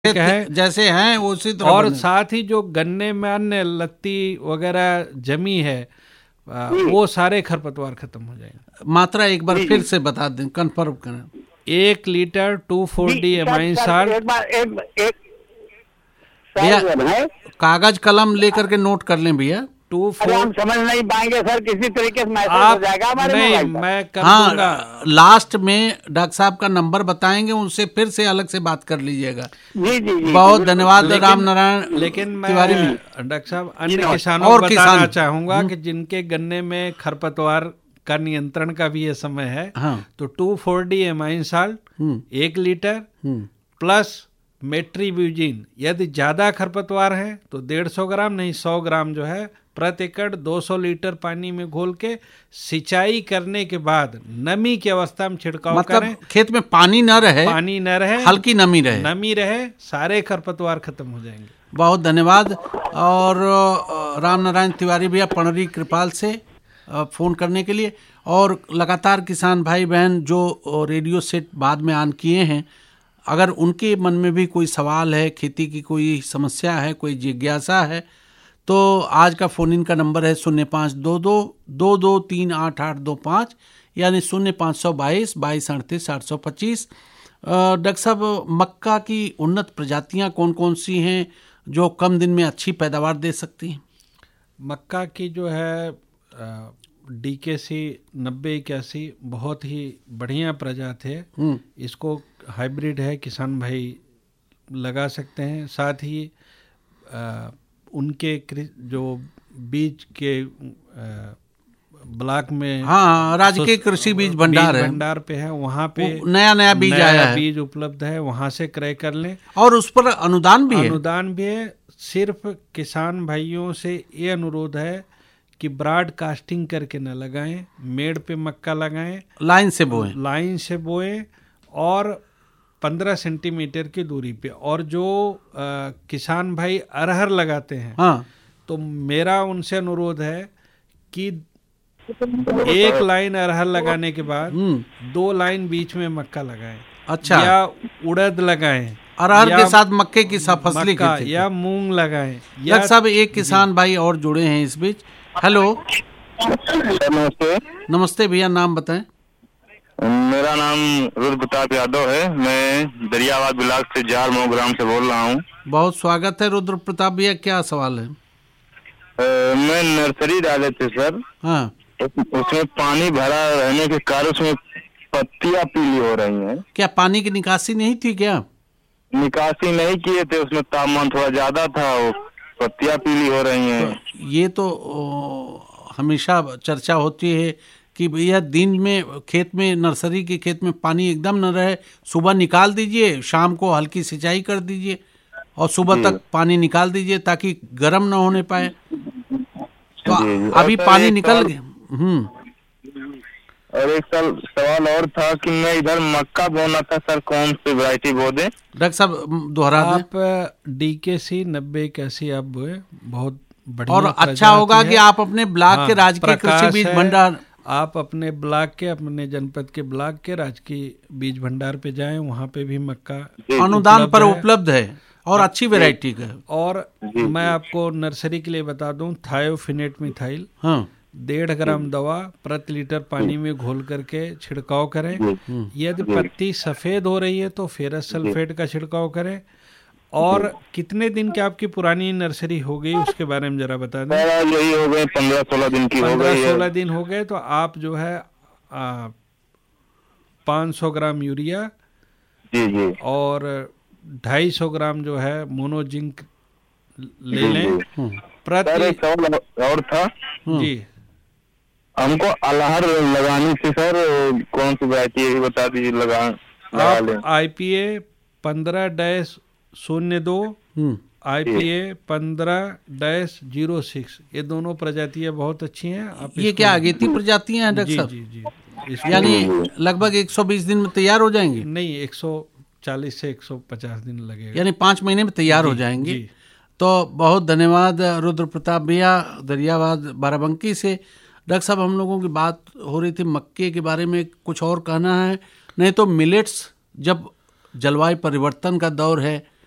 है जैसे हैं उसी तरह और बने। साथ ही जो गन्ने में अन्य लत्ती वगैरह जमी है वो सारे खरपतवार खत्म हो जाएंगे। मात्रा एक बार फिर से बता दें, कंफर्म करें। 1 लीटर 2,4-D एमाइन साल्ट। एक बार एक भैया है, कागज कलम लेकर के नोट कर लें भैया। अरे हम समझ नहीं पाएंगे सर, किसी तरीके से मैसेज हो आप जाएगा हमारे नहीं, मोबाइल पर। मैं कर दूंगा। हाँ, लास्ट में डॉक्टर साहब का नंबर बताएंगे, उनसे फिर से अलग से बात कर लीजिएगा। जी जी जी, बहुत धन्यवाद राम नारायण लेकिन मैं तिवारी। डॉक्टर साहब अन्य किसानों और को बताना किसान चाहूंगा कि जिनके गन्ने में खरपतवार का नियंत्रण का भी ये समय है, हाँ। तो 2,4-D amine salt 1 litre plus मेट्रीब्यूजिन, यदि ज्यादा खरपतवार है तो 150 ग्राम नहीं 100 ग्राम जो है प्रति एकड़ 200 लीटर पानी में घोल के सिंचाई करने के बाद नमी की अवस्था में छिड़काव करें। मतलब खेत में पानी न रहे, हल्की नमी रहे, सारे खरपतवार खत्म हो जाएंगे। बहुत धन्यवाद। और राम नारायण तिवारी भैया पणरी कृपाल से फ़ोन करने के लिए। और लगातार किसान भाई बहन जो रेडियो सेट बाद में ऑन किए हैं, अगर उनके मन में भी कोई सवाल है, खेती की कोई समस्या है, कोई जिज्ञासा है, तो आज का फ़ोन इन का नंबर है 0522-223825 यानी 0522-223825। डॉक्टर साहब, मक्का की उन्नत प्रजातियां कौन कौन सी हैं जो कम दिन में अच्छी पैदावार दे सकती हैं? मक्का की जो है DKC 9081 बहुत ही बढ़िया प्रजाति है। इसको हाइब्रिड है, किसान भाई लगा सकते हैं। साथ ही उनके जो बीज के ब्लॉक में, हाँ, राजकीय कृषि बीज भंडार पे है, वहाँ पे नया बीज आया है, बीज उपलब्ध है, वहाँ से क्रय कर लें। और उस पर अनुदान भी है। सिर्फ किसान भाइयों से ये अनुरोध है कि ब्रॉडकास्टिंग करके न लगाएं, मेड़ पे मक्का लगाएं, लाइन से बोएं और 15 सेंटीमीटर की दूरी पे। और जो किसान भाई अरहर लगाते हैं, हाँ, तो मेरा उनसे अनुरोध है कि 1 लाइन अरहर लगाने के बाद 2 लाइन बीच में मक्का लगाएं। अच्छा, या उड़द लगाएं, अरहर के साथ मक्के की फसली या मूंग लगाएं। या सब एक किसान भाई और जुड़े हैं इस बीच। हेलो, नमस्ते भैया, नाम बताएं। मेरा नाम रुद्र प्रताप यादव है, मैं दरियाबाद ब्लॉक से जारमो ग्राम से बोल रहा हूँ। बहुत स्वागत है रुद्र प्रताप भैया, क्या सवाल है? मैं नर्सरी डाले थे सर। हाँ, उसमें पानी भरा रहने के कारण उसमें पत्तियां पीली हो रही हैं। क्या पानी की निकासी नहीं थी क्या? निकासी नहीं किए थे, उसमें तापमान थोड़ा ज्यादा था, वो पत्तियां पीली हो रही हैं। तो ये तो हमेशा चर्चा होती है कि भैया दिन में खेत में, नर्सरी के खेत में पानी एकदम न रहे, सुबह निकाल दीजिए, शाम को हल्की सिंचाई कर दीजिए और सुबह तक पानी निकाल दीजिए ताकि गर्म न होने पाए। तो अभी पानी निकल गया। और एक सवाल और था कि मैं इधर मक्का बोना था सर, कौन सी वैरायटी बो दें? डॉक्टर साहब दोहरा दें। आप DKC 9081 आप बोए, बहुत बढ़िया और अच्छा होगा कि आप अपने ब्लॉक के राजकीय कृषि बीज भंडार, आप अपने ब्लॉक के, अपने जनपद के ब्लॉक के राजकीय बीज भंडार पे जाएं, वहाँ पे भी मक्का अनुदान पर उपलब्ध है और अच्छी वैरायटी का। और मैं आपको नर्सरी के लिए बता दूं, थायोफिनेट मिथाइल 1.5 ग्राम दवा प्रति लीटर पानी में घोल करके छिड़काव करें। यदि पत्ती सफेद हो रही है तो फेरस सल्फेट का छिड़काव करें। और कितने दिन की आपकी पुरानी नर्सरी हो गई उसके बारे में जरा बता दें। यही हो गए 15-16 दिन की हो गई। 15-16 दिन हो गए तो आप जो है 500 ग्राम यूरिया और 250 ग्राम जो है मोनोजिंक ले लें प्रति। और था जी, हमको अलहर लगानी थी सर, कौन सी वैरायटी है बता दीजिए। आप IPA 15-02 IPA 15-06, ये दोनों प्रजातियां बहुत अच्छी हैं। आप ये क्या अगेती प्रजातियां हैं डॉक्टर साहब? जी, यानी लगभग 120 दिन में तैयार हो जाएंगी? नहीं, 140 से 150 दिन लगेगा, यानी 5 महीने में तैयार हो जाएंगे। तो बहुत धन्यवाद रुद्र प्रताप भैया दरियाबाद बाराबंकी से। डॉक्टर साहब, हम लोगों की बात हो रही थी मक्के के बारे में, कुछ और कहना है? नहीं तो मिलेट्स, जब जलवायु परिवर्तन का दौर है